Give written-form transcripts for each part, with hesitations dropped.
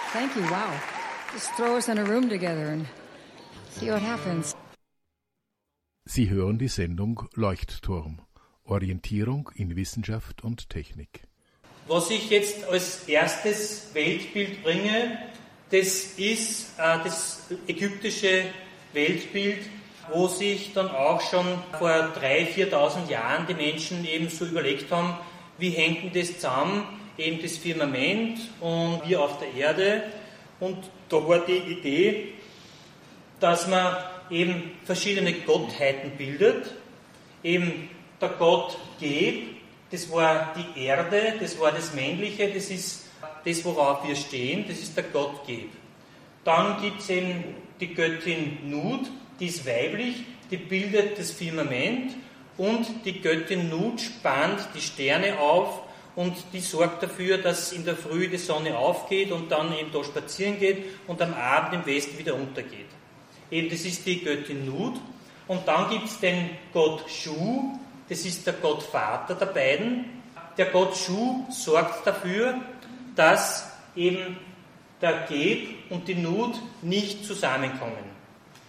Thank you. Wow. Just throw us in a room together and see what happens. Sie hören die Sendung Leuchtturm. Orientierung in Wissenschaft und Technik. Was ich jetzt als erstes Weltbild bringe, das ist das ägyptische Weltbild, wo sich dann auch schon vor 3.000, 4.000 Jahren die Menschen eben so überlegt haben, wie hängt denn das zusammen, eben das Firmament und wir auf der Erde. Und da war die Idee, dass man eben verschiedene Gottheiten bildet. Eben der Gott Geb, das war die Erde, das war das Männliche, das ist das, worauf wir stehen, das ist der Gott Geb. Dann gibt es eben die Göttin Nut, die ist weiblich, die bildet das Firmament und die Göttin Nut spannt die Sterne auf und die sorgt dafür, dass in der Früh die Sonne aufgeht und dann eben da spazieren geht und am Abend im Westen wieder untergeht. Eben das ist die Göttin Nut. Und dann gibt es den Gott Shu, das ist der Gottvater der beiden. Der Gott Shu sorgt dafür, dass eben der Geb und die Nut nicht zusammenkommen.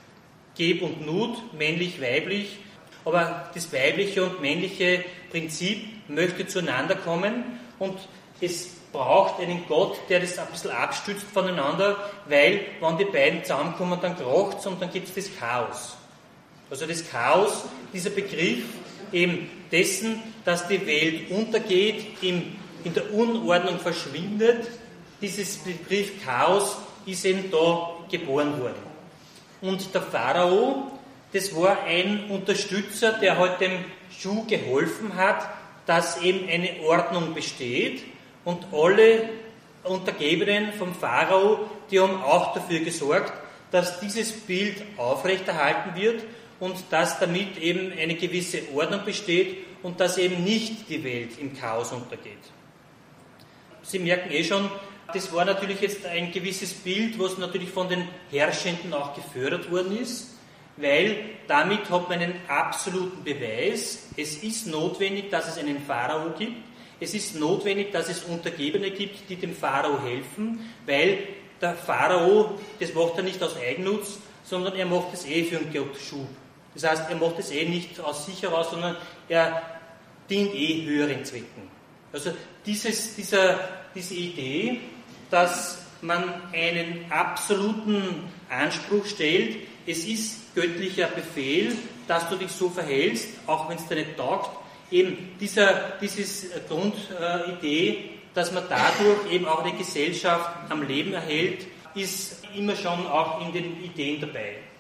Geb und Nut, männlich-weiblich, aber das weibliche und männliche Prinzip möchte zueinander kommen und es braucht einen Gott, der das ein bisschen abstützt voneinander, weil, wenn die beiden zusammenkommen, dann kracht es und dann gibt es das Chaos. Also das Chaos, dieser Begriff eben dessen, dass die Welt untergeht, in der Unordnung verschwindet, dieses Begriff Chaos ist eben da geboren worden. Und der Pharao, das war ein Unterstützer, der halt dem Shu geholfen hat, dass eben eine Ordnung besteht und alle Untergebenen vom Pharao, die haben auch dafür gesorgt, dass dieses Bild aufrechterhalten wird und dass damit eben eine gewisse Ordnung besteht und dass eben nicht die Welt im Chaos untergeht. Sie merken schon, das war natürlich jetzt ein gewisses Bild, was natürlich von den Herrschenden auch gefördert worden ist, weil damit hat man einen absoluten Beweis. Es ist notwendig, dass es einen Pharao gibt. Es ist notwendig, dass es Untergebene gibt, die dem Pharao helfen, weil der Pharao, das macht er nicht aus Eigennutz, sondern er macht es für einen Gott Shu. Das heißt, er macht es nicht aus sich heraus, sondern er dient höheren Zwecken. Also diese Idee, dass man einen absoluten Anspruch stellt, es ist göttlicher Befehl, dass du dich so verhältst, auch wenn es dir nicht taugt, eben diese Grundidee, dass man dadurch eben auch eine Gesellschaft am Leben erhält, ist immer schon auch in den Ideen dabei.